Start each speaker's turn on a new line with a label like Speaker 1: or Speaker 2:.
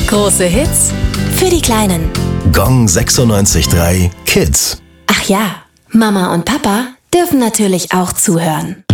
Speaker 1: Große Hits für die Kleinen.
Speaker 2: Gong 96.3 Kids.
Speaker 1: Ach ja, Mama und Papa dürfen natürlich auch zuhören.